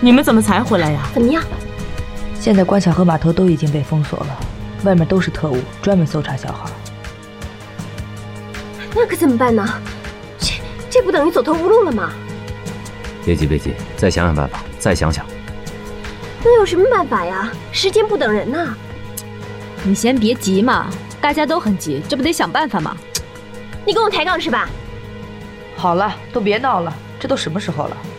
你们怎么才回来呀？ 怎么样？ 现在关卡和码头都已经被封锁了，外面都是特务，专门搜查小孩。 那可怎么办呢？这不等于走投无路了吗？ 别急别急，再想想办法，再想想。 能有什么办法呀？时间不等人呐。 你先别急嘛，大家都很急，这不得想办法吗？ 你跟我抬杠是吧？ 好了，都别闹了，这都什么时候了？